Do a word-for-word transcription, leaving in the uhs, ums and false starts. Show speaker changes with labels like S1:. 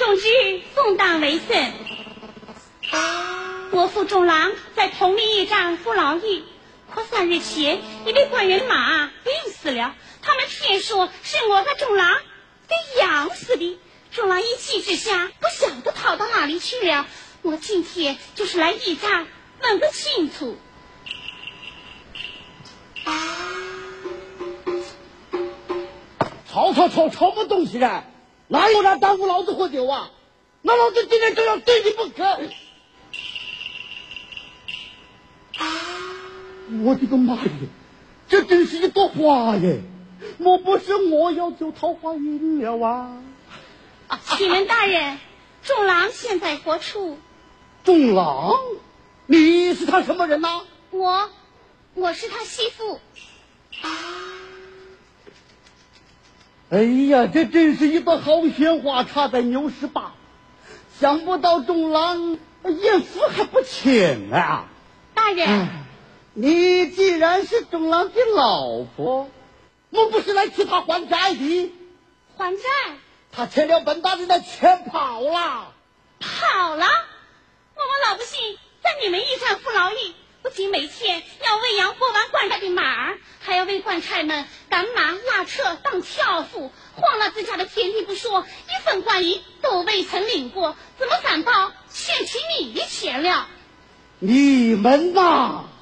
S1: 众之奉当为甚？伯父仲郎在同里驿站服劳役，可三日前一位官员马病死了，他们骗说是我和仲郎给养死的。仲郎一气之下不晓得逃到哪里去了，我今天就是来驿站问个清楚。
S2: 吵吵吵吵么东西呢？哪有人耽误老子喝酒啊？那老子今天就要对你不可！我的个妈耶，这真是一朵花耶！莫不是我要酒桃花运了啊？
S1: 启门大人，仲郎现在何处？
S2: 仲郎，你是他什么人呐？
S1: 我，我是他媳妇。
S2: 哎呀，这真是一朵好鲜花插在牛屎坝，想不到仲郎艳福还不浅啊！
S1: 大人、
S2: 哎，你既然是仲郎的老婆，莫不是来替他还债的？
S1: 还债？
S2: 他欠了本大人的钱跑了。
S1: 跑了？我们老百姓在你们驿站服劳役，不仅没钱，要喂养过完官差的马儿，还要为官差们赶马拉车当挑夫，荒了自家的田地不说，一分官银都未曾领过，怎么反倒欠起你的钱了？
S2: 你们呐！